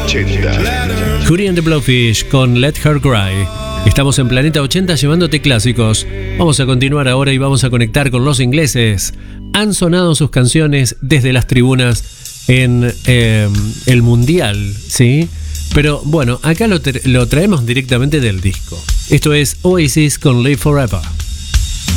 80. Hootie and the Blowfish con Let Her Cry. Estamos en Planeta 80 llevándote clásicos. Vamos a continuar ahora y vamos a conectar con los ingleses. Han sonado sus canciones desde las tribunas en el Mundial, ¿sí? Pero bueno, acá lo traemos directamente del disco. Esto es Oasis con Live Forever.